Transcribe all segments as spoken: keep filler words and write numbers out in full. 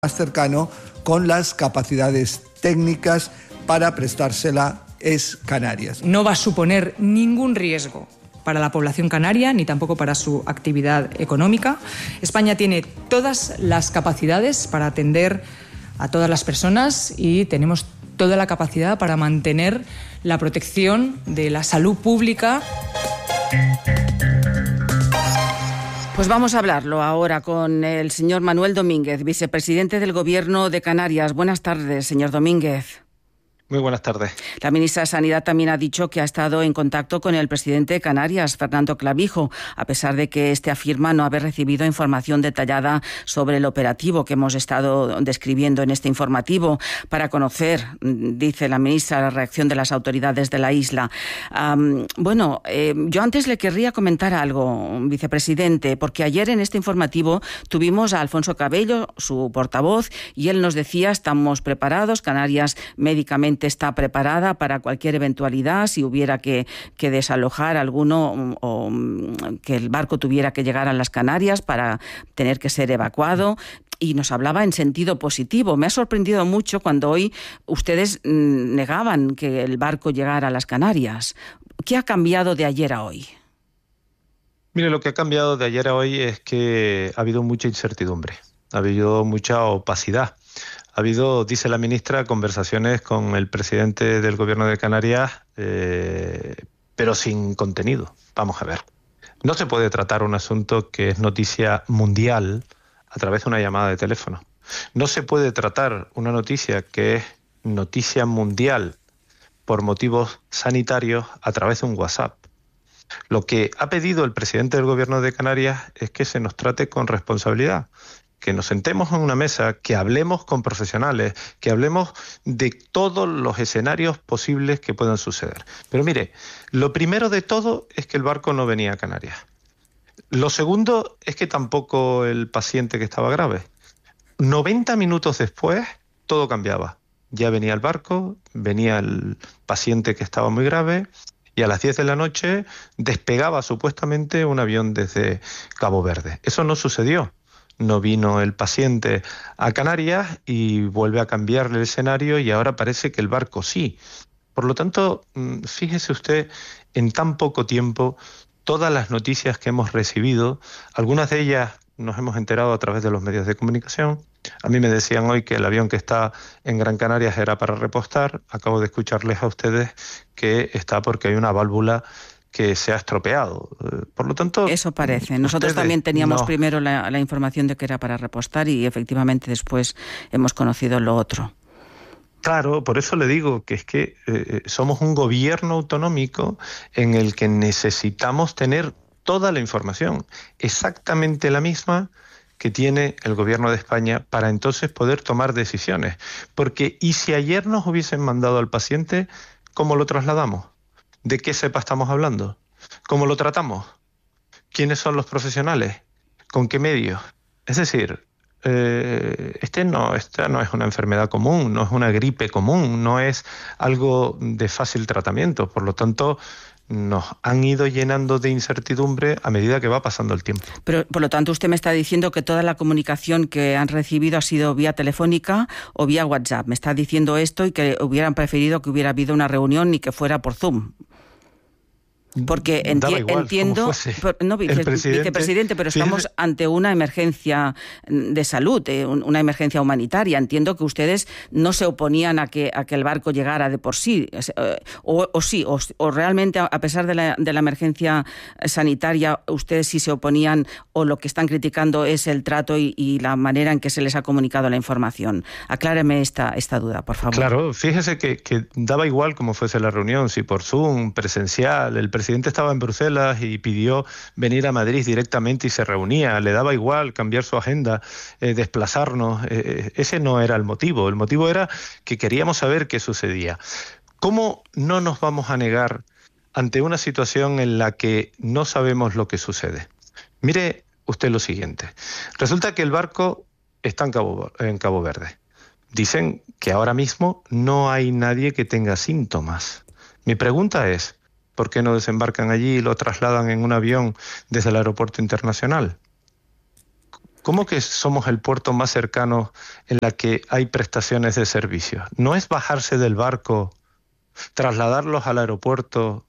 más cercano con las capacidades técnicas para prestársela es Canarias. No va a suponer ningún riesgo para la población canaria ni tampoco para su actividad económica. España tiene todas las capacidades para atender a todas las personas y tenemos toda la capacidad para mantener la protección de la salud pública. Pues vamos a hablarlo ahora con el señor Manuel Domínguez, vicepresidente del Gobierno de Canarias. Buenas tardes, señor Domínguez. Muy buenas tardes. La ministra de Sanidad también ha dicho que ha estado en contacto con el presidente de Canarias, Fernando Clavijo, a pesar de que este afirma no haber recibido información detallada sobre el operativo que hemos estado describiendo en este informativo, para conocer, dice la ministra, la reacción de las autoridades de la isla. Um, bueno, eh, yo antes le querría comentar algo, vicepresidente, porque ayer en este informativo tuvimos a Alfonso Cabello, su portavoz, y él nos decía: estamos preparados, Canarias médicamente está preparada para cualquier eventualidad, si hubiera que, que desalojar alguno o, o que el barco tuviera que llegar a las Canarias para tener que ser evacuado. Y nos hablaba en sentido positivo. Me ha sorprendido mucho cuando hoy ustedes negaban que el barco llegara a las Canarias. ¿Qué ha cambiado de ayer a hoy? Mire, lo que ha cambiado de ayer a hoy es que ha habido mucha incertidumbre, ha habido mucha opacidad. Ha habido, dice la ministra, conversaciones con el presidente del Gobierno de Canarias, eh, pero sin contenido. Vamos a ver. No se puede tratar un asunto que es noticia mundial a través de una llamada de teléfono. No se puede tratar una noticia que es noticia mundial por motivos sanitarios a través de un WhatsApp. Lo que ha pedido el presidente del Gobierno de Canarias es que se nos trate con responsabilidad, que nos sentemos en una mesa, que hablemos con profesionales, que hablemos de todos los escenarios posibles que puedan suceder. Pero mire, lo primero de todo es que el barco no venía a Canarias. Lo segundo es que tampoco el paciente que estaba grave. noventa minutos después, todo cambiaba. Ya venía el barco, venía el paciente que estaba muy grave, y a las diez de la noche despegaba supuestamente un avión desde Cabo Verde. Eso no sucedió. No vino el paciente a Canarias y vuelve a cambiarle el escenario y ahora parece que el barco sí. Por lo tanto, fíjese usted, en tan poco tiempo, todas las noticias que hemos recibido, algunas de ellas nos hemos enterado a través de los medios de comunicación. A mí me decían hoy que el avión que está en Gran Canarias era para repostar. Acabo de escucharles a ustedes que está porque hay una válvula que se ha estropeado. Por lo tanto... Eso parece. Nosotros también teníamos no. primero la, la información de que era para repostar y efectivamente después hemos conocido lo otro. Claro, por eso le digo que es que eh, somos un gobierno autonómico en el que necesitamos tener toda la información, exactamente la misma que tiene el Gobierno de España, para entonces poder tomar decisiones. Porque, ¿y si ayer nos hubiesen mandado al paciente, cómo lo trasladamos? ¿De qué cepa estamos hablando? ¿Cómo lo tratamos? ¿Quiénes son los profesionales? ¿Con qué medios? Es decir, eh, este no, esta no es una enfermedad común, no es una gripe común, no es algo de fácil tratamiento. Por lo tanto, nos han ido llenando de incertidumbre a medida que va pasando el tiempo. Pero, por lo tanto, usted me está diciendo que toda la comunicación que han recibido ha sido vía telefónica o vía WhatsApp. Me está diciendo esto y que hubieran preferido que hubiera habido una reunión y que fuera por Zoom. Porque enti igual, entiendo, pero, no, vice vicepresidente, pero estamos fíjese. ante una emergencia de salud, eh, una emergencia humanitaria. Entiendo que ustedes no se oponían a que, a que el barco llegara de por sí, eh, o, o sí, o, o realmente a pesar de la, de la emergencia sanitaria, ustedes sí se oponían, o lo que están criticando es el trato y, y la manera en que se les ha comunicado la información. Acláreme esta, esta duda, por favor. Claro, fíjese que, que daba igual cómo fuese la reunión, si por Zoom, presencial. El El presidente estaba en Bruselas y pidió venir a Madrid directamente y se reunía. Le daba igual cambiar su agenda, eh, desplazarnos. Eh, ese no era el motivo. El motivo era que queríamos saber qué sucedía. ¿Cómo no nos vamos a negar ante una situación en la que no sabemos lo que sucede? Mire usted lo siguiente. Resulta que el barco está en Cabo, en Cabo Verde. Dicen que ahora mismo no hay nadie que tenga síntomas. Mi pregunta es, ¿por qué no desembarcan allí y lo trasladan en un avión desde el aeropuerto internacional? ¿Cómo que somos el puerto más cercano en la que hay prestaciones de servicios? ¿No es bajarse del barco, trasladarlos al aeropuerto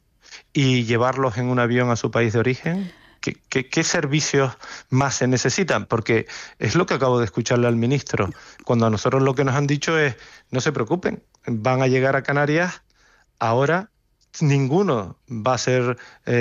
y llevarlos en un avión a su país de origen? ¿Qué, qué, qué servicios más se necesitan? Porque es lo que acabo de escucharle al ministro, cuando a nosotros lo que nos han dicho es, no se preocupen, van a llegar a Canarias, ahora ninguno va a ser,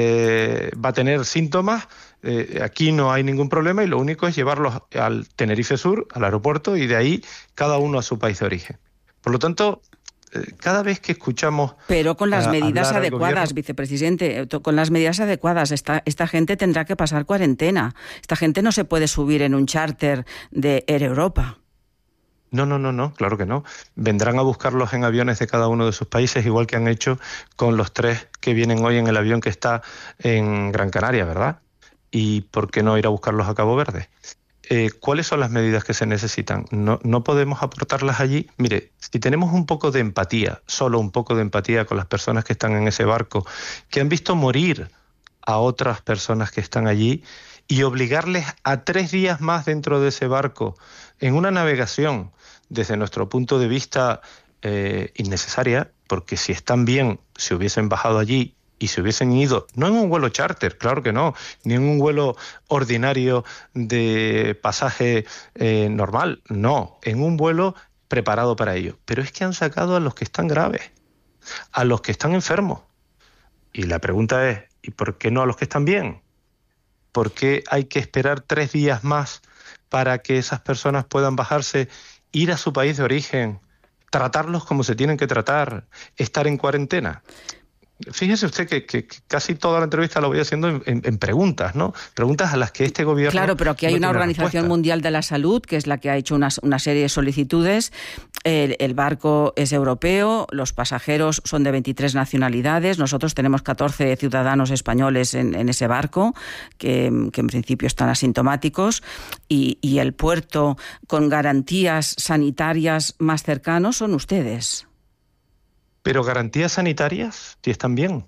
eh, va a tener síntomas, eh, aquí no hay ningún problema y lo único es llevarlos al Tenerife Sur, al aeropuerto, y de ahí cada uno a su país de origen. Por lo tanto, cada vez que escuchamos... Pero con las medidas adecuadas, gobierno... vicepresidente, con las medidas adecuadas, esta, esta gente tendrá que pasar cuarentena. Esta gente no se puede subir en un charter de Air Europa. No, no, no, no, claro que no. Vendrán a buscarlos en aviones de cada uno de sus países, igual que han hecho con los tres que vienen hoy en el avión que está en Gran Canaria, ¿verdad? ¿Y por qué no ir a buscarlos a Cabo Verde? Eh, ¿Cuáles son las medidas que se necesitan? No, no podemos aportarlas allí. Mire, si tenemos un poco de empatía, solo un poco de empatía con las personas que están en ese barco, que han visto morir a otras personas que están allí, y obligarles a tres días más dentro de ese barco, en una navegación, desde nuestro punto de vista, eh, innecesaria, porque si están bien, se hubiesen bajado allí y se hubiesen ido, no en un vuelo charter, claro que no, ni en un vuelo ordinario de pasaje eh, normal, no, en un vuelo preparado para ello. Pero es que han sacado a los que están graves, a los que están enfermos. Y la pregunta es, ¿y por qué no a los que están bien? ¿Por qué hay que esperar tres días más para que esas personas puedan bajarse, ir a su país de origen, tratarlos como se tienen que tratar, estar en cuarentena? Fíjese usted que, que, que casi toda la entrevista la voy haciendo en, en, en preguntas, ¿no? Preguntas a las que este gobierno... Claro, pero aquí hay no una tiene Organización respuesta. Mundial de la Salud, que es la que ha hecho una, una serie de solicitudes. El, el barco es europeo, los pasajeros son de veintitrés nacionalidades, nosotros tenemos catorce ciudadanos españoles en, en ese barco, que, que en principio están asintomáticos, y, y el puerto con garantías sanitarias más cercanos son ustedes. Pero garantías sanitarias, si están bien.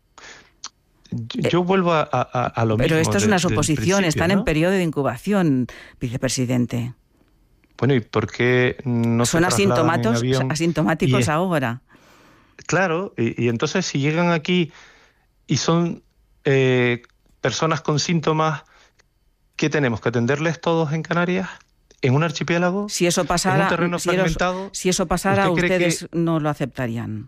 Yo, yo vuelvo a, a, a lo Pero mismo. Pero esto es una suposición, están ¿no? en periodo de incubación, vicepresidente. Bueno, ¿y por qué no Son se trasladan en avión? asintomáticos y, ahora. Claro, y, y entonces si llegan aquí y son eh, personas con síntomas, ¿qué tenemos? ¿Que atenderles todos en Canarias? ¿En un archipiélago? Si eso pasara, ¿En un terreno si, fragmentado? Eso, si eso pasara, ¿Usted ustedes que... no lo aceptarían.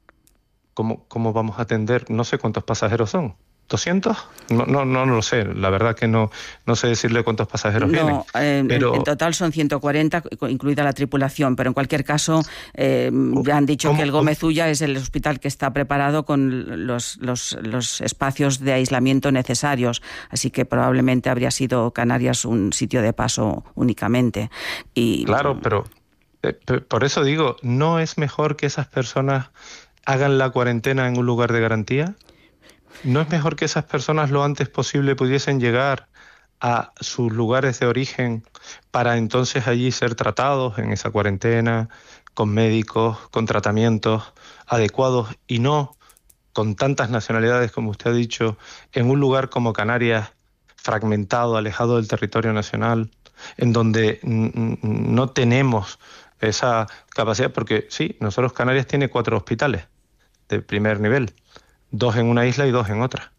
¿Cómo, ¿Cómo vamos a atender? No sé cuántos pasajeros son. ¿doscientos? No, no, no, no lo sé. La verdad que no, no sé decirle cuántos pasajeros no, vienen. Eh, pero... En total son ciento cuarenta, incluida la tripulación, pero en cualquier caso eh, ya han dicho ¿Cómo? que el Gómez Ulla es el hospital que está preparado con los, los, los espacios de aislamiento necesarios, así que probablemente habría sido Canarias un sitio de paso únicamente. Y... Claro, pero eh, por eso digo, ¿no es mejor que esas personas hagan la cuarentena en un lugar de garantía? ¿No es mejor que esas personas lo antes posible pudiesen llegar a sus lugares de origen para entonces allí ser tratados en esa cuarentena, con médicos, con tratamientos adecuados y no con tantas nacionalidades como usted ha dicho, en un lugar como Canarias, fragmentado, alejado del territorio nacional, en donde no tenemos esa capacidad? Porque sí, nosotros Canarias tiene cuatro hospitales de primer nivel, dos en una isla y dos en otra.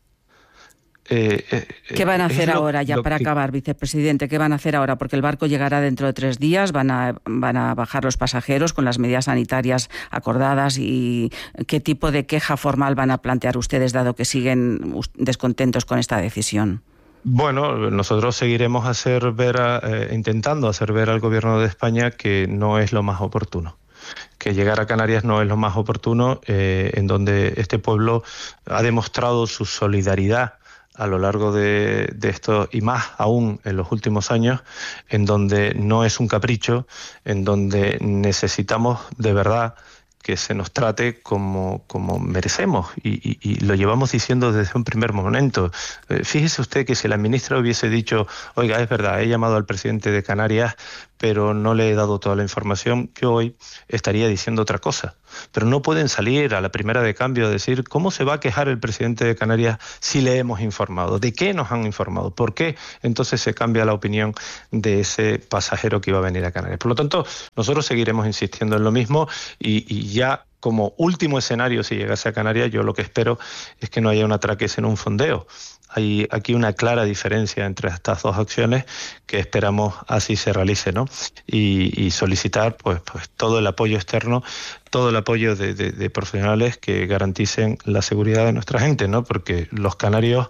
Eh, eh, ¿Qué van a hacer lo, ahora, ya para que... acabar, vicepresidente? ¿Qué van a hacer ahora? Porque el barco llegará dentro de tres días, van a, van a bajar los pasajeros con las medidas sanitarias acordadas. ¿Y qué tipo de queja formal van a plantear ustedes, dado que siguen descontentos con esta decisión? Bueno, nosotros seguiremos hacer ver a, eh, intentando hacer ver al Gobierno de España que no es lo más oportuno, que llegar a Canarias no es lo más oportuno, eh, en donde este pueblo ha demostrado su solidaridad a lo largo de, de esto, y más aún en los últimos años, en donde no es un capricho, en donde necesitamos de verdad que se nos trate como, como merecemos, y, y, y lo llevamos diciendo desde un primer momento. Eh, fíjese usted que si la ministra hubiese dicho, oiga, es verdad, he llamado al presidente de Canarias pero no le he dado toda la información. Yo hoy estaría diciendo otra cosa. Pero no pueden salir a la primera de cambio a decir cómo se va a quejar el presidente de Canarias si le hemos informado, de qué nos han informado, por qué entonces se cambia la opinión de ese pasajero que iba a venir a Canarias. Por lo tanto, nosotros seguiremos insistiendo en lo mismo y, y ya como último escenario, si llegase a Canarias, yo lo que espero es que no haya un atraque en un fondeo. Hay aquí una clara diferencia entre estas dos acciones que esperamos así se realice, ¿no? Y, y solicitar pues, pues todo el apoyo externo, todo el apoyo de, de, de profesionales que garanticen la seguridad de nuestra gente, ¿no? Porque los canarios,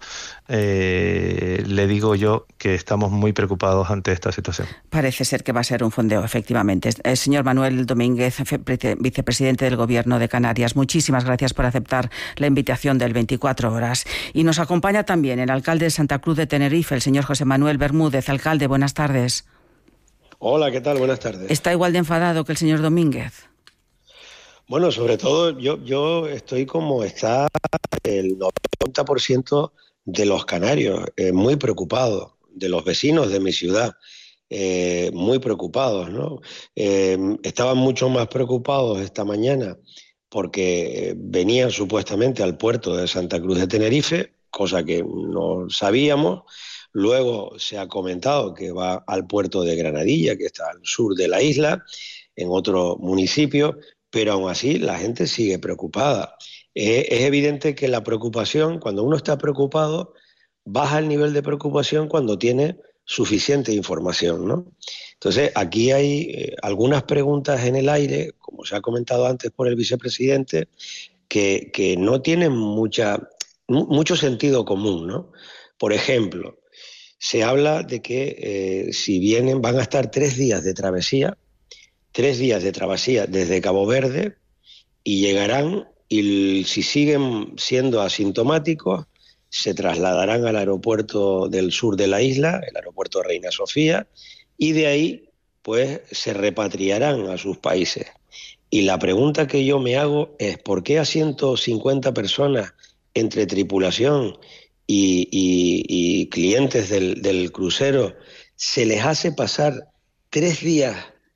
eh, le digo yo que estamos muy preocupados ante esta situación. Parece ser que va a ser un fondeo, efectivamente. El señor Manuel Domínguez, vicepresidente del Gobierno de Canarias, muchísimas gracias por aceptar la invitación del veinticuatro horas. Y nos acompaña también el alcalde de Santa Cruz de Tenerife, el señor José Manuel Bermúdez. Alcalde, buenas tardes. Hola, ¿qué tal? Buenas tardes. ¿Está igual de enfadado que el señor Domínguez? Bueno, sobre todo yo, yo estoy como está el noventa por ciento de los canarios, eh, muy preocupados, de los vecinos de mi ciudad, eh, muy preocupados, ¿no? Eh, estaban mucho más preocupados esta mañana porque venían supuestamente al puerto de Santa Cruz de Tenerife, cosa que no sabíamos. Luego se ha comentado que va al puerto de Granadilla, que está al sur de la isla, en otro municipio, pero aún así la gente sigue preocupada. Eh, es evidente que la preocupación, cuando uno está preocupado, baja el nivel de preocupación cuando tiene suficiente información, ¿no? Entonces, aquí hay eh, algunas preguntas en el aire, como se ha comentado antes por el vicepresidente, que, que no tienen mucha, mucho sentido común, ¿no? Por ejemplo, se habla de que eh, si vienen, van a estar tres días de travesía, tres días de travesía desde Cabo Verde y llegarán, y si siguen siendo asintomáticos, se trasladarán al aeropuerto del sur de la isla, el aeropuerto Reina Sofía, y de ahí pues se repatriarán a sus países. Y la pregunta que yo me hago es ¿por qué a ciento cincuenta personas entre tripulación y, y, y clientes del, del crucero se les hace pasar tres días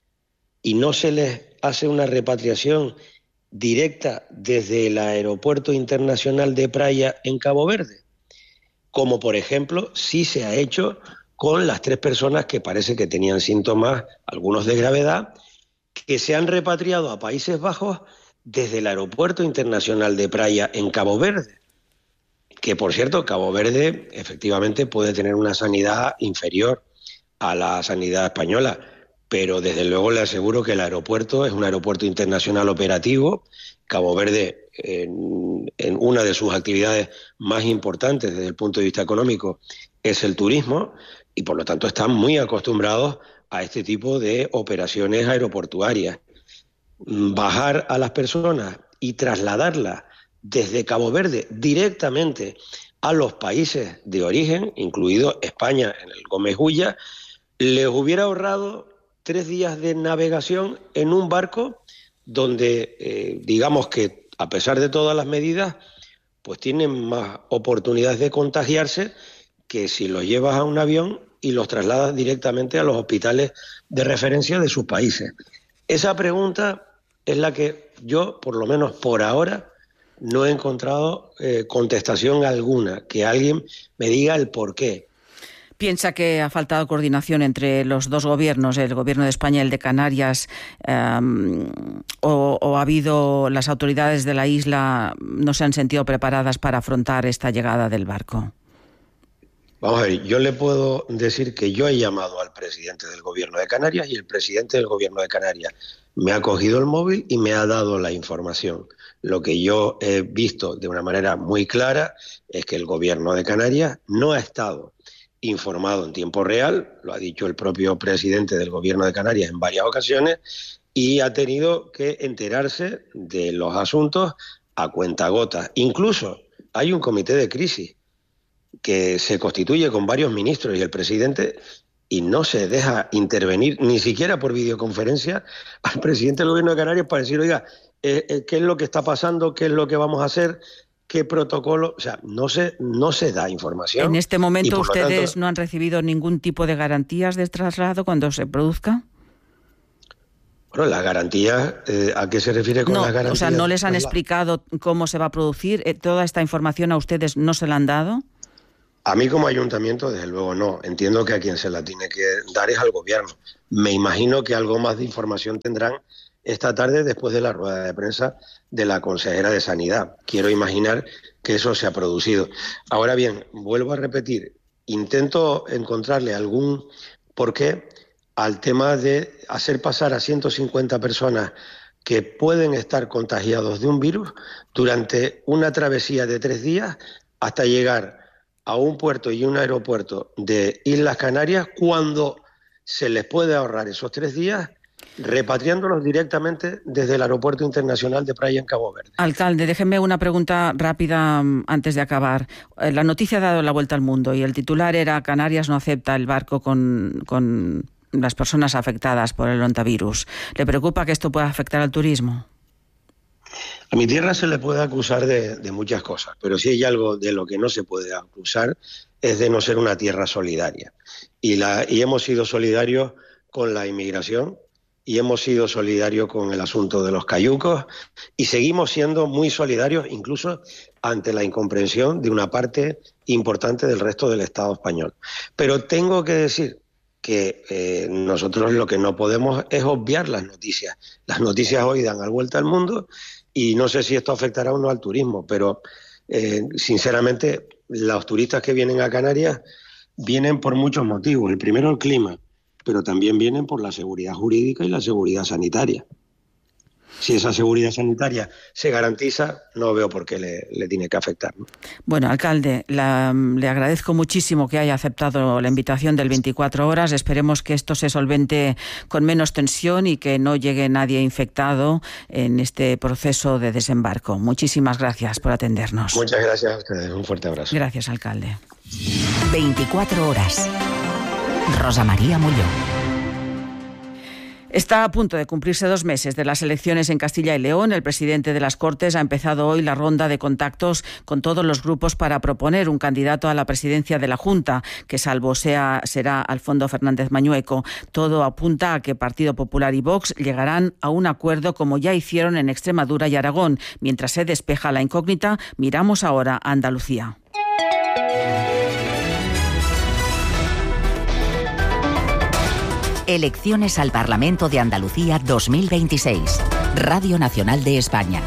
y no se les hace una repatriación directa desde el Aeropuerto Internacional de Praia en Cabo Verde? Como por ejemplo sí se ha hecho con las tres personas que parece que tenían síntomas, algunos de gravedad, que se han repatriado a Países Bajos desde el Aeropuerto Internacional de Praia en Cabo Verde. Que por cierto, Cabo Verde efectivamente puede tener una sanidad inferior a la sanidad española, pero desde luego le aseguro que el aeropuerto es un aeropuerto internacional operativo. Cabo Verde, en, en una de sus actividades más importantes desde el punto de vista económico, es el turismo, y por lo tanto están muy acostumbrados a este tipo de operaciones aeroportuarias. Bajar a las personas y trasladarlas desde Cabo Verde directamente a los países de origen, incluido España en el Gómez Ulla, les hubiera ahorrado tres días de navegación en un barco donde, eh, digamos que a pesar de todas las medidas, pues tienen más oportunidades de contagiarse que si los llevas a un avión y los trasladas directamente a los hospitales de referencia de sus países. Esa pregunta es la que yo, por lo menos por ahora, no he encontrado eh, contestación alguna, que alguien me diga el por qué. ¿Piensa que ha faltado coordinación entre los dos gobiernos, el gobierno de España y el de Canarias, eh, o, o ha habido, las autoridades de la isla no se han sentido preparadas para afrontar esta llegada del barco? Vamos a ver, yo le puedo decir que yo he llamado al presidente del gobierno de Canarias y el presidente del gobierno de Canarias me ha cogido el móvil y me ha dado la información. Lo que yo he visto de una manera muy clara es que el gobierno de Canarias no ha estado informado en tiempo real, lo ha dicho el propio presidente del gobierno de Canarias en varias ocasiones, y ha tenido que enterarse de los asuntos a cuentagotas. Incluso hay un comité de crisis que se constituye con varios ministros y el presidente, y no se deja intervenir ni siquiera por videoconferencia al presidente del gobierno de Canarias para decir, oiga, eh, eh, ¿qué es lo que está pasando? ¿Qué es lo que vamos a hacer? ¿Qué protocolo? O sea, no se, no se da información. ¿En este momento y, ustedes tanto, no han recibido ningún tipo de garantías de traslado cuando se produzca? Bueno, las garantías, eh, ¿a qué se refiere con no, las garantías? O sea, ¿no les han pues explicado cómo se va a producir? Eh, ¿Toda esta información a ustedes no se la han dado? A mí como ayuntamiento, desde luego no. Entiendo que a quien se la tiene que dar es al gobierno. Me imagino que algo más de información tendrán esta tarde después de la rueda de prensa de la consejera de Sanidad. Quiero imaginar que eso se ha producido. Ahora bien, vuelvo a repetir, intento encontrarle algún porqué al tema de hacer pasar a ciento cincuenta personas que pueden estar contagiados de un virus durante una travesía de tres días hasta llegar a un puerto y un aeropuerto de Islas Canarias, cuando se les puede ahorrar esos tres días repatriándolos directamente desde el Aeropuerto Internacional de Praia en Cabo Verde. Alcalde, déjeme una pregunta rápida antes de acabar. La noticia ha dado la vuelta al mundo y el titular era: Canarias no acepta el barco con, con las personas afectadas por el ontavirus. ¿Le preocupa que esto pueda afectar al turismo? A mi tierra se le puede acusar de, de muchas cosas, pero si hay algo de lo que no se puede acusar es de no ser una tierra solidaria. Y, la, y hemos sido solidarios con la inmigración, y hemos sido solidarios con el asunto de los cayucos, y seguimos siendo muy solidarios incluso ante la incomprensión de una parte importante del resto del Estado español. Pero tengo que decir que eh, nosotros lo que no podemos es obviar las noticias. Las noticias hoy dan la vuelta al mundo y no sé si esto afectará o no al turismo, pero eh, sinceramente los turistas que vienen a Canarias vienen por muchos motivos. El primero, el clima, pero también vienen por la seguridad jurídica y la seguridad sanitaria. Si esa seguridad sanitaria se garantiza, no veo por qué le, le tiene que afectar, ¿no? Bueno, alcalde, la, le agradezco muchísimo que haya aceptado la invitación del veinticuatro horas. Esperemos que esto se solvente con menos tensión y que no llegue nadie infectado en este proceso de desembarco. Muchísimas gracias por atendernos. Muchas gracias a ustedes. Un fuerte abrazo. Gracias, alcalde. veinticuatro horas. Rosa María Molló. Está a punto de cumplirse dos meses de las elecciones en Castilla y León. El presidente de las Cortes ha empezado hoy la ronda de contactos con todos los grupos para proponer un candidato a la presidencia de la Junta, que salvo sea será Alfonso Fernández Mañueco. Todo apunta a que Partido Popular y Vox llegarán a un acuerdo, como ya hicieron en Extremadura y Aragón. Mientras se despeja la incógnita, miramos ahora a Andalucía. Elecciones al Parlamento de Andalucía dos mil veintiséis. Radio Nacional de España.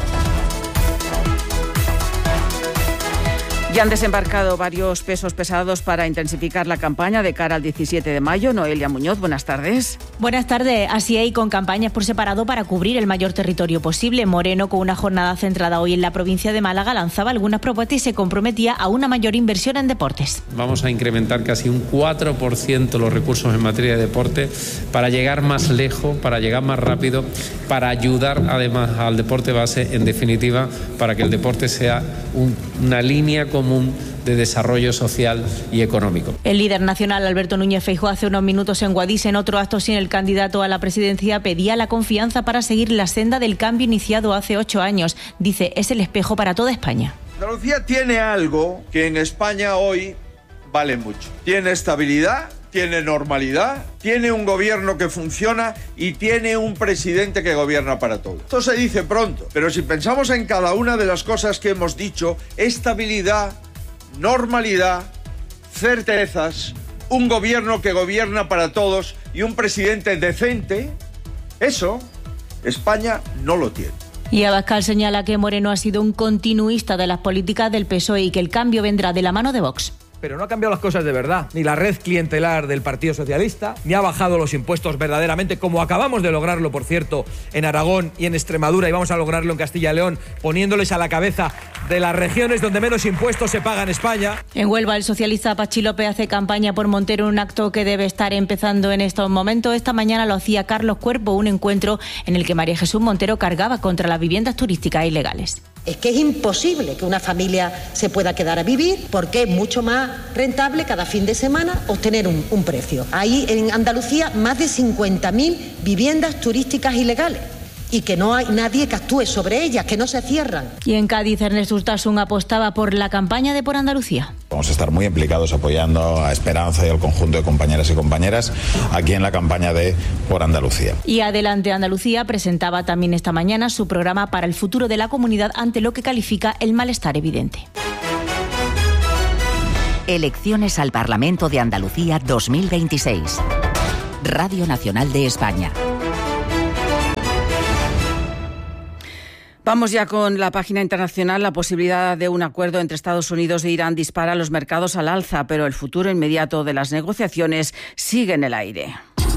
Ya han desembarcado varios pesos pesados para intensificar la campaña de cara al diecisiete de mayo. Noelia Muñoz, buenas tardes. Buenas tardes. Así hay con campañas por separado para cubrir el mayor territorio posible. Moreno, con una jornada centrada hoy en la provincia de Málaga, lanzaba algunas propuestas y se comprometía a una mayor inversión en deportes. Vamos a incrementar casi un cuatro por ciento los recursos en materia de deporte para llegar más lejos, para llegar más rápido, para ayudar además al deporte base, en definitiva, para que el deporte sea un, una línea común de desarrollo social y económico. El líder nacional Alberto Núñez Feijóo hace unos minutos en Guadix, en otro acto sin el candidato a la presidencia, pedía la confianza para seguir la senda del cambio iniciado hace ocho años. Dice, es el espejo para toda España. Andalucía tiene algo que en España hoy vale mucho. Tiene estabilidad, tiene normalidad, tiene un gobierno que funciona y tiene un presidente que gobierna para todos. Esto se dice pronto, pero si pensamos en cada una de las cosas que hemos dicho, estabilidad, normalidad, certezas, un gobierno que gobierna para todos y un presidente decente, eso España no lo tiene. Y Abascal señala que Moreno ha sido un continuista de las políticas del P S O E y que el cambio vendrá de la mano de Vox. Pero no ha cambiado las cosas de verdad, ni la red clientelar del Partido Socialista, ni ha bajado los impuestos verdaderamente, como acabamos de lograrlo, por cierto, en Aragón y en Extremadura, y vamos a lograrlo en Castilla y León, poniéndoles a la cabeza de las regiones donde menos impuestos se pagan en España. En Huelva, el socialista Pachi López hace campaña por Montero en un acto que debe estar empezando en estos momentos. Esta mañana lo hacía Carlos Cuerpo, un encuentro en el que María Jesús Montero cargaba contra las viviendas turísticas ilegales. Es que es imposible que una familia se pueda quedar a vivir porque es mucho más rentable cada fin de semana obtener un, un precio. Hay en Andalucía más de cincuenta mil viviendas turísticas ilegales y que no hay nadie que actúe sobre ellas, que no se cierran. Y en Cádiz, Ernest Urtasun apostaba por la campaña de Por Andalucía. Vamos a estar muy implicados apoyando a Esperanza y al conjunto de compañeras y compañeras aquí en la campaña de Por Andalucía. Y Adelante Andalucía presentaba también esta mañana su programa para el futuro de la comunidad ante lo que califica el malestar evidente. Elecciones al Parlamento de Andalucía dos mil veintiséis. Radio Nacional de España. Vamos ya con la página internacional. La posibilidad de un acuerdo entre Estados Unidos e Irán dispara los mercados al alza, pero el futuro inmediato de las negociaciones sigue en el aire.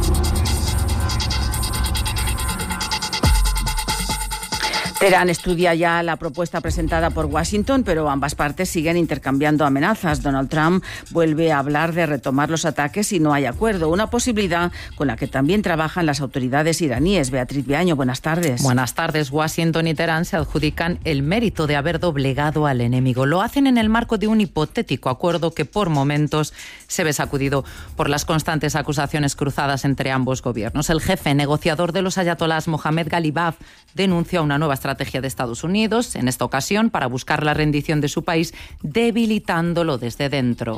Teherán estudia ya la propuesta presentada por Washington, pero ambas partes siguen intercambiando amenazas. Donald Trump vuelve a hablar de retomar los ataques si no hay acuerdo, una posibilidad con la que también trabajan las autoridades iraníes. Beatriz Viaño, buenas tardes. Buenas tardes. Washington y Teherán se adjudican el mérito de haber doblegado al enemigo. Lo hacen en el marco de un hipotético acuerdo que por momentos se ve sacudido por las constantes acusaciones cruzadas entre ambos gobiernos. El jefe negociador de los ayatolás, Mohammad Ghalibaf, denuncia una nueva estrategia de Estados Unidos, en esta ocasión para buscar la rendición de su país, debilitándolo desde dentro.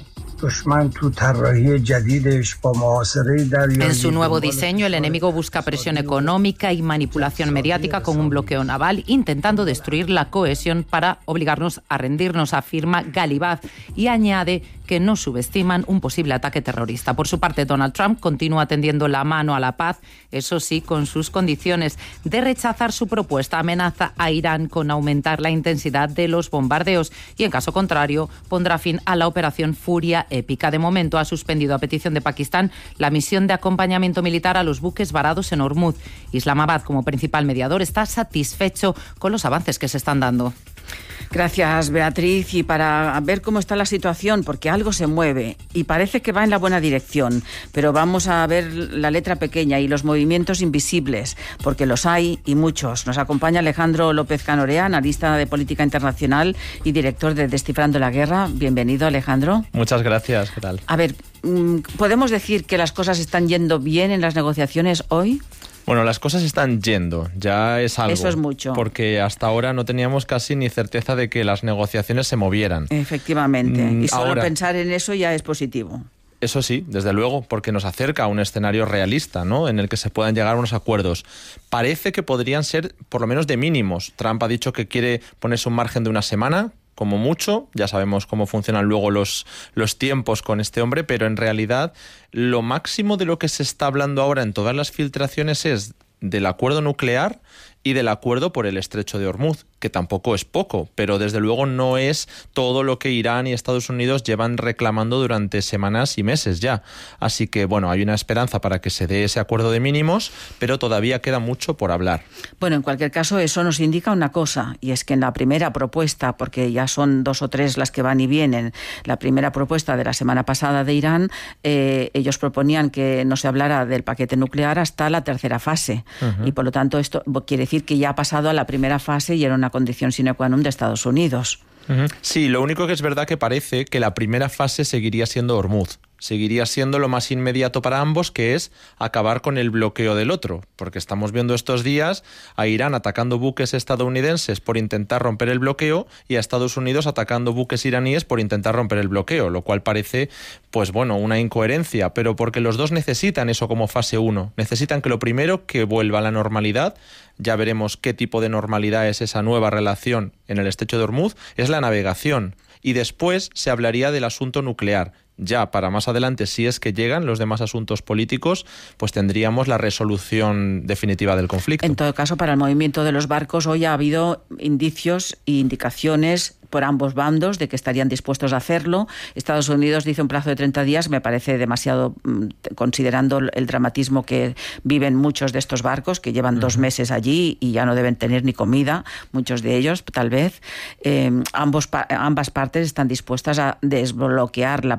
En su nuevo diseño, el enemigo busca presión económica y manipulación mediática con un bloqueo naval, intentando destruir la cohesión para obligarnos a rendirnos, afirma Ghalibaf, y añade que no subestiman un posible ataque terrorista. Por su parte, Donald Trump continúa tendiendo la mano a la paz, eso sí, con sus condiciones. De rechazar su propuesta, amenaza a Irán con aumentar la intensidad de los bombardeos y, en caso contrario, pondrá fin a la operación Furia Épica. De momento, ha suspendido a petición de Pakistán la misión de acompañamiento militar a los buques varados en Hormuz. Islamabad, como principal mediador, está satisfecho con los avances que se están dando. Gracias, Beatriz. Y para ver cómo está la situación, porque algo se mueve y parece que va en la buena dirección, pero vamos a ver la letra pequeña y los movimientos invisibles, porque los hay y muchos. Nos acompaña Alejandro López Canorea, analista de política internacional y director de Descifrando la Guerra. Bienvenido, Alejandro. Muchas gracias. ¿Qué tal? A ver, ¿podemos decir que las cosas están yendo bien en las negociaciones hoy? Bueno, las cosas están yendo, ya es algo. Eso es mucho. Porque hasta ahora no teníamos casi ni certeza de que las negociaciones se movieran. Efectivamente, mm, y solo ahora, pensar en eso ya es positivo. Eso sí, desde luego, porque nos acerca a un escenario realista, ¿no?, en el que se puedan llegar a unos acuerdos. Parece que podrían ser por lo menos de mínimos. Trump ha dicho que quiere ponerse un margen de una semana, como mucho. Ya sabemos cómo funcionan luego los, los tiempos con este hombre, pero en realidad lo máximo de lo que se está hablando ahora en todas las filtraciones es del acuerdo nuclear y del acuerdo por el estrecho de Hormuz, que tampoco es poco, pero desde luego no es todo lo que Irán y Estados Unidos llevan reclamando durante semanas y meses ya. Así que, bueno, hay una esperanza para que se dé ese acuerdo de mínimos, pero todavía queda mucho por hablar. Bueno, en cualquier caso, eso nos indica una cosa, y es que en la primera propuesta, porque ya son dos o tres las que van y vienen, la primera propuesta de la semana pasada de Irán, eh, ellos proponían que no se hablara del paquete nuclear hasta la tercera fase, uh-huh. y por lo tanto esto quiere decir que ya ha pasado a la primera fase y era una condición sine qua non de Estados Unidos. Uh-huh. Sí, lo único que es verdad que parece que la primera fase seguiría siendo Hormuz. Seguiría siendo lo más inmediato para ambos, que es acabar con el bloqueo del otro, porque estamos viendo estos días a Irán atacando buques estadounidenses por intentar romper el bloqueo y a Estados Unidos atacando buques iraníes por intentar romper el bloqueo, lo cual parece, pues bueno, una incoherencia, pero porque los dos necesitan eso como fase uno, necesitan que lo primero que vuelva a la normalidad, ya veremos qué tipo de normalidad es esa nueva relación en el estrecho de Hormuz, es la navegación, y después se hablaría del asunto nuclear. Ya para más adelante, si es que llegan los demás asuntos políticos, pues tendríamos la resolución definitiva del conflicto. En todo caso, para el movimiento de los barcos, hoy ha habido indicios e indicaciones por ambos bandos de que estarían dispuestos a hacerlo. Estados Unidos dice un plazo de treinta días, me parece demasiado, considerando el dramatismo que viven muchos de estos barcos, que llevan uh-huh. dos meses allí y ya no deben tener ni comida, muchos de ellos, tal vez. Eh, ambos, ambas partes están dispuestas a desbloquear la,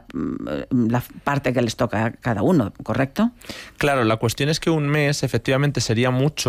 la parte que les toca a cada uno, ¿correcto? Claro, la cuestión es que un mes efectivamente sería mucho,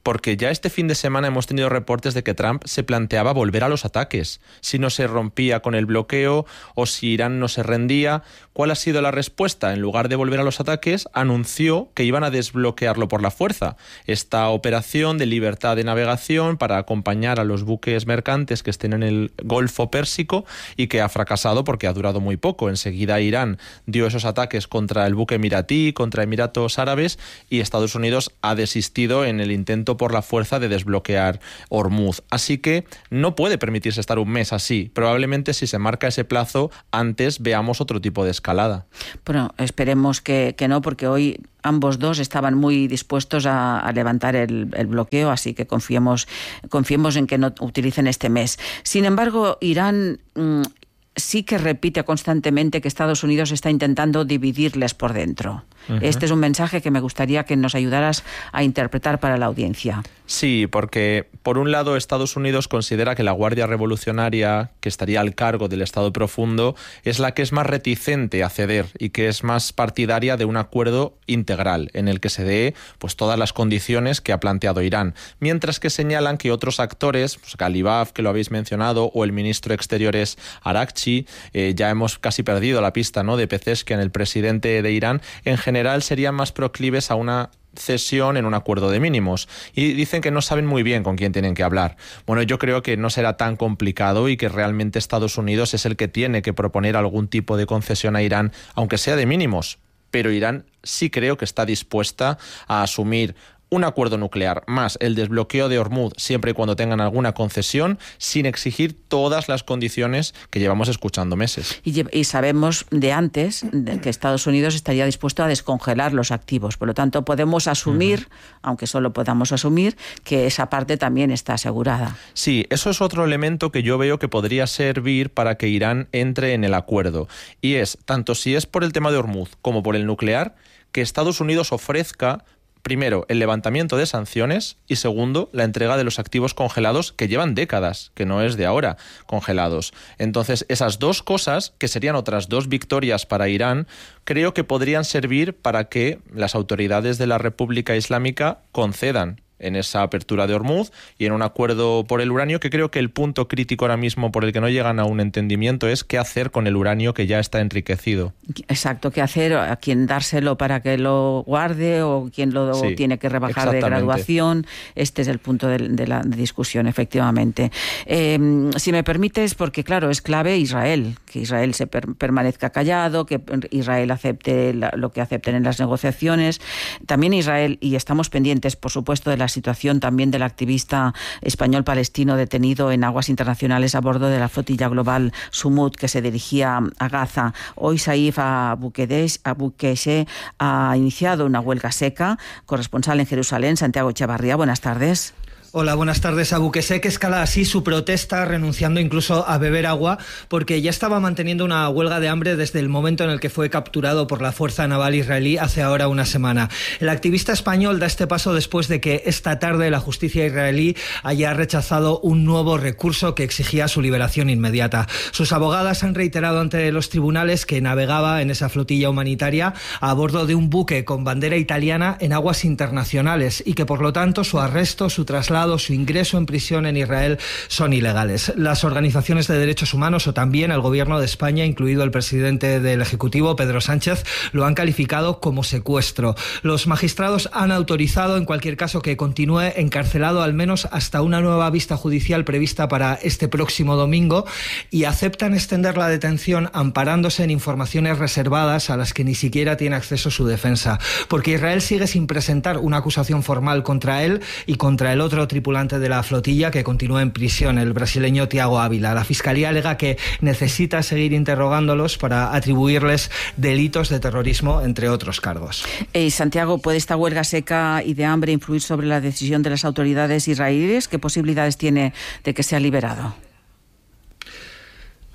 porque ya este fin de semana hemos tenido reportes de que Trump se planteaba volver a los ataques, si no se rompía con el bloqueo o si Irán no se rendía. ¿Cuál ha sido la respuesta? En lugar de volver a los ataques, anunció que iban a desbloquearlo por la fuerza. Esta operación de libertad de navegación para acompañar a los buques mercantes que estén en el Golfo Pérsico y que ha fracasado porque ha durado muy poco. Enseguida Irán dio esos ataques contra el buque emiratí, contra Emiratos Árabes, y Estados Unidos ha desistido en el intento por la fuerza de desbloquear Hormuz. Así que no puede permitirse estar un mes así. Probablemente si se marca ese plazo, antes veamos otro tipo de escalada. Bueno, esperemos que, que no, porque hoy ambos dos estaban muy dispuestos a, a levantar el, el bloqueo, así que confiemos, confiemos en que no utilicen este mes. Sin embargo, Irán mmm, sí que repite constantemente que Estados Unidos está intentando dividirles por dentro. Uh-huh. Este es un mensaje que me gustaría que nos ayudaras a interpretar para la audiencia. Sí, porque por un lado Estados Unidos considera que la Guardia Revolucionaria, que estaría al cargo del Estado Profundo, es la que es más reticente a ceder y que es más partidaria de un acuerdo integral en el que se dé pues todas las condiciones que ha planteado Irán, mientras que señalan que otros actores, pues Ghalibaf, que lo habéis mencionado, o el ministro de Exteriores Araghchi, eh, ya hemos casi perdido la pista, ¿no?, de Pezeshkian, el presidente de Irán, en general serían más proclives a una cesión en un acuerdo de mínimos, y dicen que no saben muy bien con quién tienen que hablar. Bueno, yo creo que no será tan complicado y que realmente Estados Unidos es el que tiene que proponer algún tipo de concesión a Irán, aunque sea de mínimos, pero Irán sí creo que está dispuesta a asumir un acuerdo nuclear más el desbloqueo de Hormuz siempre y cuando tengan alguna concesión, sin exigir todas las condiciones que llevamos escuchando meses. Y, y sabemos de antes de que Estados Unidos estaría dispuesto a descongelar los activos. Por lo tanto, podemos asumir, uh-huh. aunque solo podamos asumir, que esa parte también está asegurada. Sí, eso es otro elemento que yo veo que podría servir para que Irán entre en el acuerdo. Y es, tanto si es por el tema de Hormuz como por el nuclear, que Estados Unidos ofrezca primero, el levantamiento de sanciones y segundo, la entrega de los activos congelados que llevan décadas, que no es de ahora, congelados. Entonces, esas dos cosas, que serían otras dos victorias para Irán, creo que podrían servir para que las autoridades de la República Islámica concedan en esa apertura de Hormuz y en un acuerdo por el uranio, que creo que el punto crítico ahora mismo por el que no llegan a un entendimiento es qué hacer con el uranio que ya está enriquecido. Exacto, qué hacer, a quién dárselo para que lo guarde o quién lo sí, tiene que rebajar de graduación. Este es el punto de, de la discusión, efectivamente. Eh, si me permites, porque claro, es clave Israel, que Israel se per, permanezca callado, que Israel acepte la, lo que acepten en las negociaciones. También Israel, y estamos pendientes, por supuesto, de la situación también del activista español-palestino detenido en aguas internacionales a bordo de la flotilla global Sumut que se dirigía a Gaza. Hoy Saif Abukeshe ha iniciado una huelga seca. Corresponsal en Jerusalén, Santiago Echevarría, buenas tardes. Hola, buenas tardes. Abukeshe, que escala así su protesta, renunciando incluso a beber agua, porque ya estaba manteniendo una huelga de hambre desde el momento en el que fue capturado por la Fuerza Naval israelí hace ahora una semana. El activista español da este paso después de que esta tarde la justicia israelí haya rechazado un nuevo recurso que exigía su liberación inmediata. Sus abogadas han reiterado ante los tribunales que navegaba en esa flotilla humanitaria a bordo de un buque con bandera italiana en aguas internacionales y que por lo tanto su arresto, su traslado, su ingreso en prisión en Israel son ilegales. Las organizaciones de derechos humanos o también el gobierno de España, incluido el presidente del Ejecutivo, Pedro Sánchez, lo han calificado como secuestro. Los magistrados han autorizado en cualquier caso que continúe encarcelado al menos hasta una nueva vista judicial prevista para este próximo domingo y aceptan extender la detención amparándose en informaciones reservadas a las que ni siquiera tiene acceso su defensa, porque Israel sigue sin presentar una acusación formal contra él y contra el otro tripulante de la flotilla que continúa en prisión, el brasileño Tiago Ávila. La Fiscalía alega que necesita seguir interrogándolos para atribuirles delitos de terrorismo, entre otros cargos. Eh, Santiago, ¿puede esta huelga seca y de hambre influir sobre la decisión de las autoridades israelíes? ¿Qué posibilidades tiene de que sea liberado?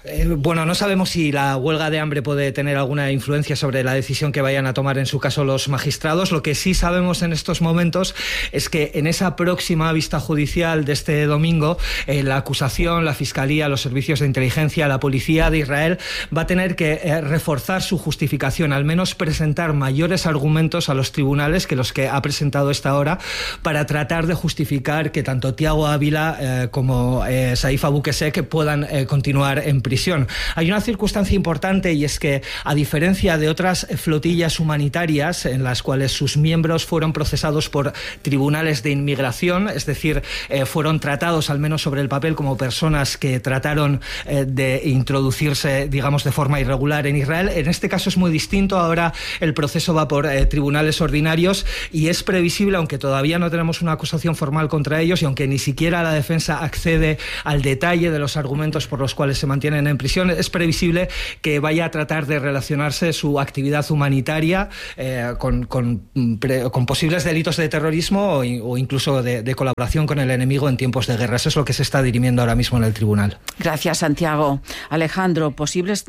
Eh, bueno, no sabemos si la huelga de hambre puede tener alguna influencia sobre la decisión que vayan a tomar en su caso los magistrados. Lo que sí sabemos en estos momentos es que en esa próxima vista judicial de este domingo, eh, la acusación, la Fiscalía, los servicios de inteligencia, la policía de Israel va a tener que eh, reforzar su justificación, al menos presentar mayores argumentos a los tribunales que los que ha presentado esta hora, para tratar de justificar que tanto Tiago Ávila eh, como eh, Saif Abu Qusseq puedan eh, continuar en prisión. Prisión. Hay una circunstancia importante, y es que, a diferencia de otras flotillas humanitarias en las cuales sus miembros fueron procesados por tribunales de inmigración, es decir, eh, fueron tratados, al menos sobre el papel, como personas que trataron eh, de introducirse, digamos, de forma irregular en Israel, en este caso es muy distinto. Ahora el proceso va por eh, tribunales ordinarios, y es previsible, aunque todavía no tenemos una acusación formal contra ellos y aunque ni siquiera la defensa accede al detalle de los argumentos por los cuales se mantienen en prisión, es previsible que vaya a tratar de relacionarse su actividad humanitaria eh, con, con, pre, con posibles delitos de terrorismo o, o incluso de, de colaboración con el enemigo en tiempos de guerra. Eso es lo que se está dirimiendo ahora mismo en el tribunal. Gracias, Santiago. Alejandro, posibles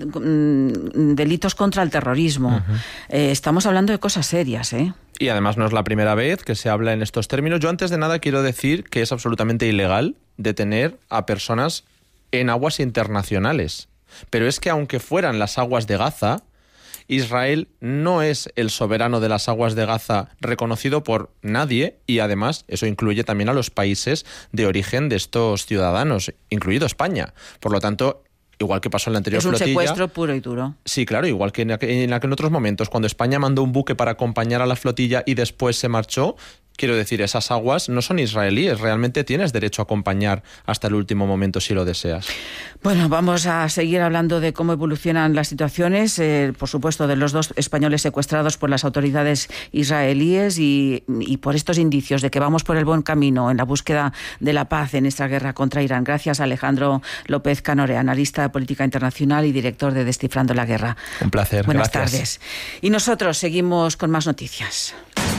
mm, delitos contra el terrorismo. Uh-huh. Eh, estamos hablando de cosas serias, ¿eh? Y además no es la primera vez que se habla en estos términos. Yo, antes de nada, quiero decir que es absolutamente ilegal detener a personas en aguas internacionales. Pero es que, aunque fueran las aguas de Gaza, Israel no es el soberano de las aguas de Gaza reconocido por nadie, y además eso incluye también a los países de origen de estos ciudadanos, incluido España. Por lo tanto, igual que pasó en la anterior flotilla... Es un secuestro puro y duro. Sí, claro, igual que en, en, en otros momentos, cuando España mandó un buque para acompañar a la flotilla y después se marchó. Quiero decir, esas aguas no son israelíes, realmente tienes derecho a acompañar hasta el último momento si lo deseas. Bueno, vamos a seguir hablando de cómo evolucionan las situaciones, eh, por supuesto, de los dos españoles secuestrados por las autoridades israelíes y, y por estos indicios de que vamos por el buen camino en la búsqueda de la paz en esta guerra contra Irán. Gracias, Alejandro López Canore, analista de política internacional y director de Descifrando la Guerra. Un placer, Buenas gracias. tardes. Y nosotros seguimos con más noticias.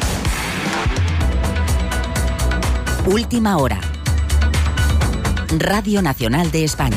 Última hora. Radio Nacional de España.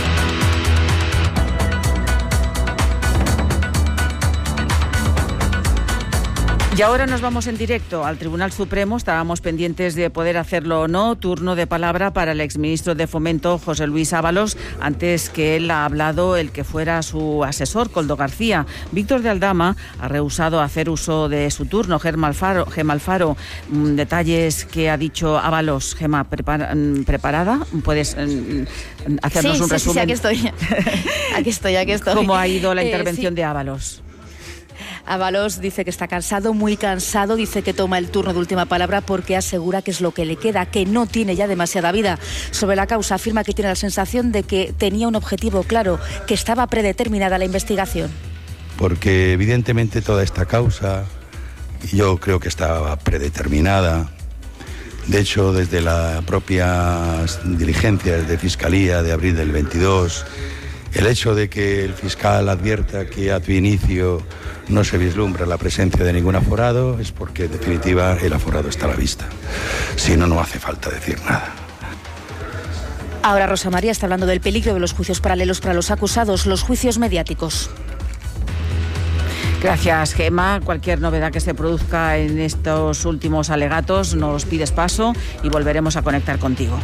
Y ahora nos vamos en directo al Tribunal Supremo. Estábamos pendientes de poder hacerlo o no. Turno de palabra para el exministro de Fomento, José Luis Ábalos. Antes que él ha hablado el que fuera su asesor, Koldo García. Víctor de Aldama ha rehusado hacer uso de su turno. Gemma Alfaro, Gemma Alfaro, detalles que ha dicho Ábalos. Gemma, prepara, ¿preparada? ¿Puedes eh, hacernos sí, un sí, resumen? Sí, sí, aquí estoy. aquí estoy, aquí estoy. ¿Cómo ha ido la eh, intervención sí. de Ábalos? Ábalos dice que está cansado, muy cansado, dice que toma el turno de última palabra porque asegura que es lo que le queda, que no tiene ya demasiada vida. Sobre la causa afirma que tiene la sensación de que tenía un objetivo claro, que estaba predeterminada la investigación. Porque evidentemente toda esta causa yo creo que estaba predeterminada. De hecho, desde las propias diligencias de Fiscalía de abril del veintidós, el hecho de que el fiscal advierta que a tu inicio no se vislumbra la presencia de ningún aforado es porque, en definitiva, el aforado está a la vista. Si no, no hace falta decir nada. Ahora Rosa María está hablando del peligro de los juicios paralelos para los acusados, los juicios mediáticos. Gracias, Gemma. Cualquier novedad que se produzca en estos últimos alegatos nos pides paso y volveremos a conectar contigo.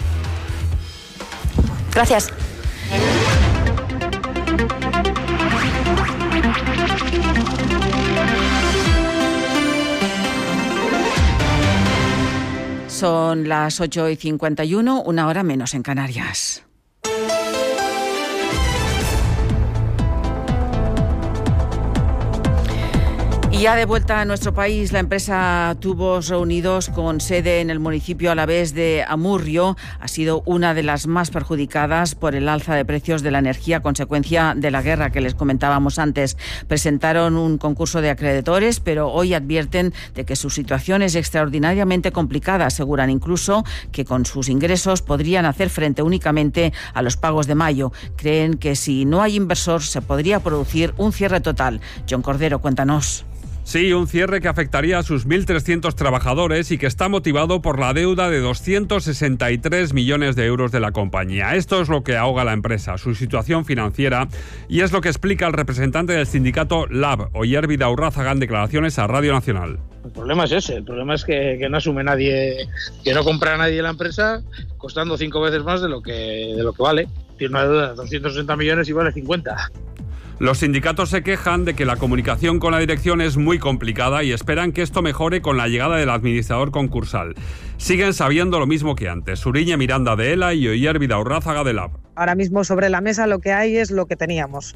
Gracias. Son las ocho y cincuenta y uno, una hora menos en Canarias. Y ya de vuelta a nuestro país, la empresa Tubos Reunidos, con sede en el municipio alavés de Amurrio, ha sido una de las más perjudicadas por el alza de precios de la energía a consecuencia de la guerra que les comentábamos antes. Presentaron un concurso de acreedores, pero hoy advierten de que su situación es extraordinariamente complicada. Aseguran incluso que con sus ingresos podrían hacer frente únicamente a los pagos de mayo. Creen que si no hay inversor se podría producir un cierre total. John Cordero, cuéntanos. Sí, un cierre que afectaría a sus mil trescientos trabajadores y que está motivado por la deuda de doscientos sesenta y tres millones de euros de la compañía. Esto es lo que ahoga a la empresa, su situación financiera, y es lo que explica el representante del sindicato Lab, Oyer Vidaurrázaga, en declaraciones a Radio Nacional. El problema es ese, el problema es que, que no asume nadie, que no compra nadie la empresa costando cinco veces más de lo que, de lo que vale. Tiene una deuda de doscientos sesenta millones y vale cincuenta. Los sindicatos se quejan de que la comunicación con la dirección es muy complicada y esperan que esto mejore con la llegada del administrador concursal. Siguen sabiendo lo mismo que antes. Suriñe Miranda de ELA y Oyer Vidaurrázaga de Lab. Ahora mismo sobre la mesa lo que hay es lo que teníamos.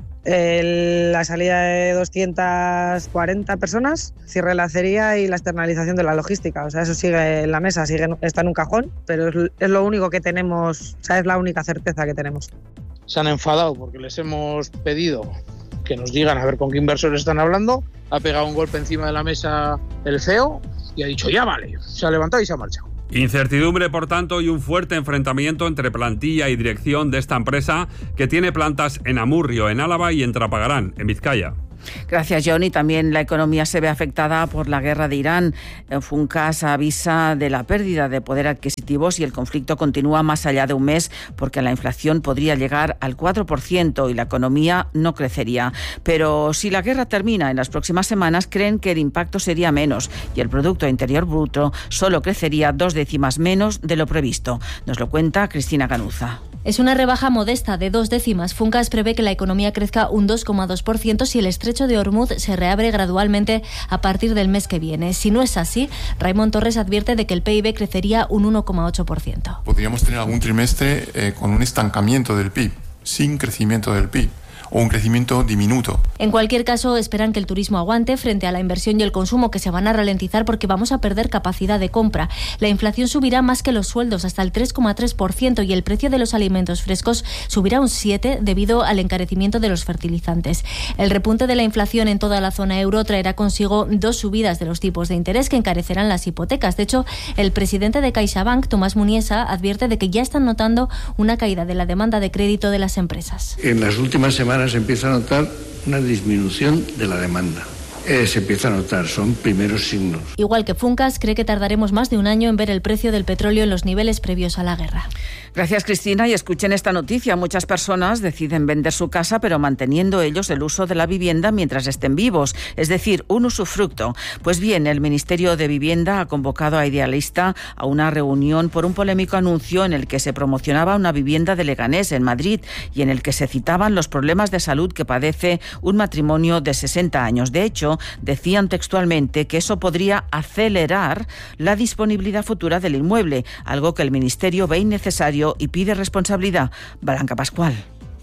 El, la salida de doscientas cuarenta personas, cierre de la acería y la externalización de la logística. O sea, eso sigue en la mesa, sigue, está en un cajón, pero es, es lo único que tenemos, o sea, es la única certeza que tenemos. Se han enfadado porque les hemos pedido que nos digan a ver con qué inversores están hablando. Ha pegado un golpe encima de la mesa el C E O y ha dicho ya vale, se ha levantado y se ha marchado. Incertidumbre, por tanto, y un fuerte enfrentamiento entre plantilla y dirección de esta empresa, que tiene plantas en Amurrio, en Álava, y en Trapagarán, en Vizcaya. Gracias, Johnny. También la economía se ve afectada por la guerra de Irán. Funcas avisa de la pérdida de poder adquisitivo si el conflicto continúa más allá de un mes, porque la inflación podría llegar al cuatro por ciento y la economía no crecería. Pero si la guerra termina en las próximas semanas, creen que el impacto sería menos y el Producto Interior Bruto solo crecería dos décimas menos de lo previsto. Nos lo cuenta Cristina Canuza. Es una rebaja modesta de dos décimas. Funcas prevé que la economía crezca un dos coma dos por ciento si el estrecho de Hormuz se reabre gradualmente a partir del mes que viene. Si no es así, Raimon Torres advierte de que el P I B crecería un uno coma ocho por ciento. Podríamos tener algún trimestre eh, con un estancamiento del P I B, sin crecimiento del P I B. O un crecimiento diminuto. En cualquier caso, esperan que el turismo aguante frente a la inversión y el consumo, que se van a ralentizar porque vamos a perder capacidad de compra. La inflación subirá más que los sueldos, hasta el tres coma tres por ciento, y el precio de los alimentos frescos subirá un siete por ciento debido al encarecimiento de los fertilizantes. El repunte de la inflación en toda la zona euro traerá consigo dos subidas de los tipos de interés que encarecerán las hipotecas. De hecho, el presidente de CaixaBank, Tomás Muniesa, advierte de que ya están notando una caída de la demanda de crédito de las empresas. En las últimas semanas se empieza a notar una disminución de la demanda. Eh, se empieza a notar, son primeros signos. Igual que Funcas, cree que tardaremos más de un año en ver el precio del petróleo en los niveles previos a la guerra. Gracias, Cristina. Y escuchen esta noticia. Muchas personas deciden vender su casa, pero manteniendo ellos el uso de la vivienda mientras estén vivos, es decir, un usufructo. Pues bien, el Ministerio de Vivienda ha convocado a Idealista a una reunión por un polémico anuncio en el que se promocionaba una vivienda de Leganés, en Madrid, y en el que se citaban los problemas de salud que padece un matrimonio de sesenta años. De hecho, decían textualmente que eso podría acelerar la disponibilidad futura del inmueble, algo que el Ministerio ve innecesario y pide responsabilidad. Blanca Pascual.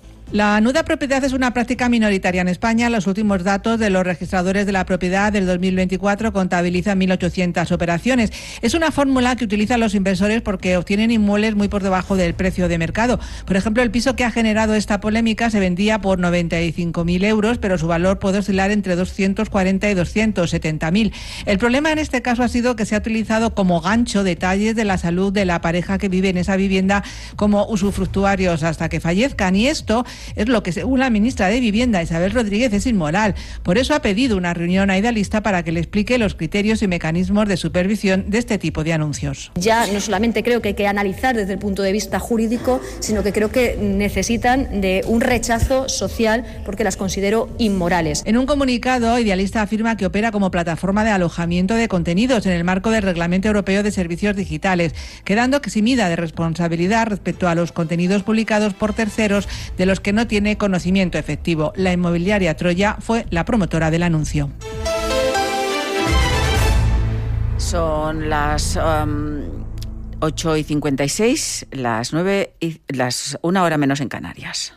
La nuda propiedad es una práctica minoritaria en España. Los últimos datos de los registradores de la propiedad del dos mil veinticuatro contabilizan mil ochocientas operaciones. Es una fórmula que utilizan los inversores porque obtienen inmuebles muy por debajo del precio de mercado. Por ejemplo, el piso que ha generado esta polémica se vendía por noventa y cinco mil euros, pero su valor puede oscilar entre doscientos cuarenta y doscientos setenta mil. El problema en este caso ha sido que se ha utilizado como gancho detalles de la salud de la pareja que vive en esa vivienda como usufructuarios hasta que fallezcan, y esto es lo que, según la ministra de Vivienda, Isabel Rodríguez, es inmoral. Por eso ha pedido una reunión a Idealista para que le explique los criterios y mecanismos de supervisión de este tipo de anuncios. Ya no solamente creo que hay que analizar desde el punto de vista jurídico, sino que creo que necesitan de un rechazo social porque las considero inmorales. En un comunicado, Idealista afirma que opera como plataforma de alojamiento de contenidos en el marco del Reglamento Europeo de Servicios Digitales, quedando eximida de responsabilidad respecto a los contenidos publicados por terceros de los que no tiene conocimiento efectivo. La inmobiliaria Troya fue la promotora del anuncio. Son las um, ocho y cincuenta y seis, las nueve y las una hora menos en Canarias.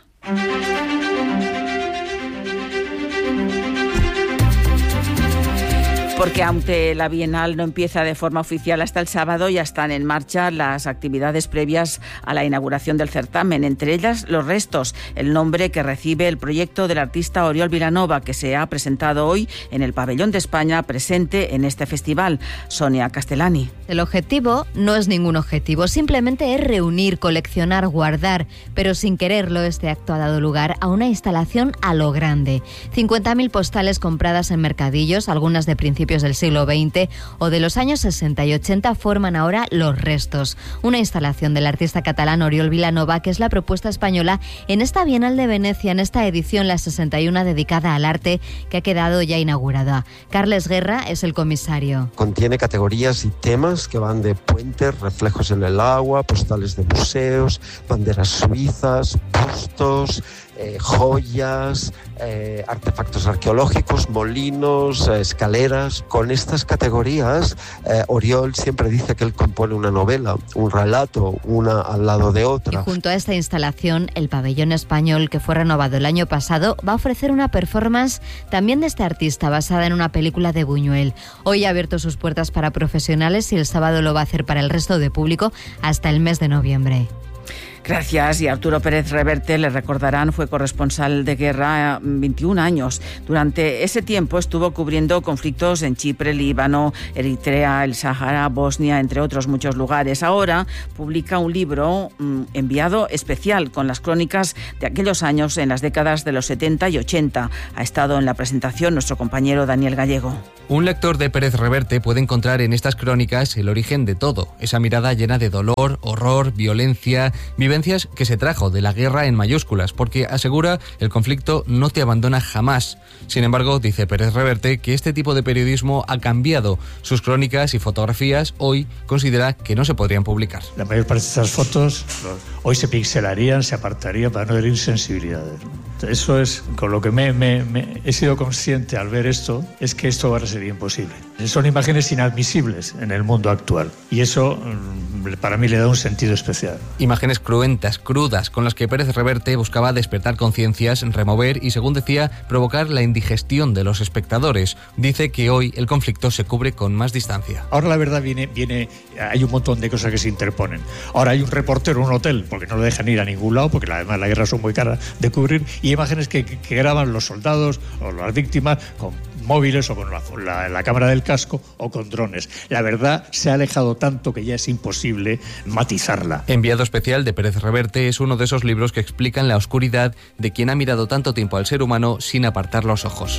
Porque aunque la Bienal no empieza de forma oficial hasta el sábado, ya están en marcha las actividades previas a la inauguración del certamen, entre ellas Los Restos, el nombre que recibe el proyecto del artista Oriol Vilanova, que se ha presentado hoy en el Pabellón de España, presente en este festival. Sonia Castellani. El objetivo no es ningún objetivo, simplemente es reunir, coleccionar, guardar, pero sin quererlo este acto ha dado lugar a una instalación a lo grande. cincuenta mil postales compradas en mercadillos, algunas de principios del siglo veinte o de los años sesenta y ochenta, forman ahora Los Restos, una instalación del artista catalán Oriol Vilanova, que es la propuesta española en esta Bienal de Venecia, en esta edición, la sesenta y una, dedicada al arte, que ha quedado ya inaugurada. Carles Guerra es el comisario. Contiene categorías y temas que van de puentes, reflejos en el agua, postales de museos, banderas suizas, bustos, Eh, joyas, eh, artefactos arqueológicos, molinos, eh, escaleras. Con estas categorías, eh, Oriol siempre dice que él compone una novela, un relato, una al lado de otra. Y junto a esta instalación, el Pabellón Español, que fue renovado el año pasado, va a ofrecer una performance también de este artista, basada en una película de Buñuel. Hoy ha abierto sus puertas para profesionales y el sábado lo va a hacer para el resto de público hasta el mes de noviembre. Gracias. Y Arturo Pérez Reverte, le recordarán, fue corresponsal de guerra veintiún años. Durante ese tiempo estuvo cubriendo conflictos en Chipre, Líbano, Eritrea, el Sahara, Bosnia, entre otros muchos lugares. Ahora publica un libro mmm, enviado especial con las crónicas de aquellos años en las décadas de los setenta y ochenta. Ha estado en la presentación nuestro compañero Daniel Gallego. Un lector de Pérez Reverte puede encontrar en estas crónicas el origen de todo, esa mirada llena de dolor, horror, violencia, vivencias que se trajo de la guerra en mayúsculas, porque asegura el conflicto no te abandona jamás. Sin embargo, dice Pérez Reverte que este tipo de periodismo ha cambiado. Sus crónicas y fotografías hoy considera que no se podrían publicar. La mayor parte de estas fotos hoy se pixelarían, se apartarían para no herir sensibilidades. Eso es con lo que me, me, me he sido consciente al ver esto, es que esto ahora sería imposible. Son imágenes inadmisibles en el mundo actual y eso para mí le da un sentido especial. Imágenes cruentas, crudas, con las que Pérez Reverte buscaba despertar conciencias, remover y, según decía, provocar la indigestión de los espectadores. Dice que hoy el conflicto se cubre con más distancia. Ahora la verdad viene, viene, hay un montón de cosas que se interponen. Ahora hay un reportero en un hotel porque no lo dejan ir a ningún lado, porque además la guerra son muy caras de cubrir, y imágenes que, que graban los soldados o las víctimas con móviles o con la, la, la cámara del casco o con drones. La verdad se ha alejado tanto que ya es imposible matizarla. Enviado especial de Pérez Reverte es uno de esos libros que explican la oscuridad de quien ha mirado tanto tiempo al ser humano sin apartar los ojos.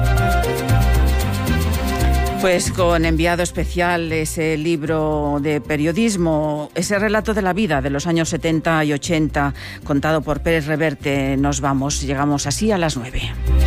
Pues con Enviado especial, ese libro de periodismo, ese relato de la vida de los años setenta y ochenta, contado por Pérez Reverte, nos vamos, llegamos así a las nueve.